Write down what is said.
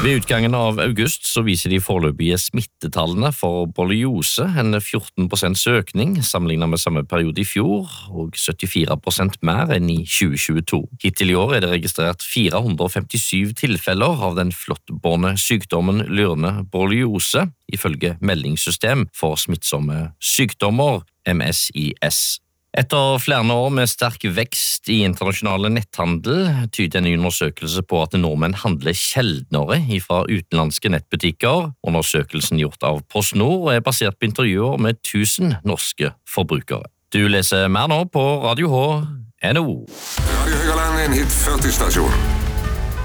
Ved utgangen av august så viser de foreløpige smittetallene for borreliose en 14% økning sammenlignet med samme periode i fjor, og 74% mer enn i 2022. Hittil i år er det registrert 457 tilfeller av den flåttbårne sykdommen lyrende borreliose, ifølge Meldingssystem for smittsomme sykdommer, MSIS. Etter flere år med sterk vekst i internasjonale netthandel tyder en ny undersøkelse på at nordmenn handler sjeldnere fra utenlandske nettbutikker. Undersøkelsen gjort av PostNord er basert på intervjuer med 1000 norske forbrukere. Du leser mer nå på Radio H.no. Radio Høgaland, en hit 40-stasjon.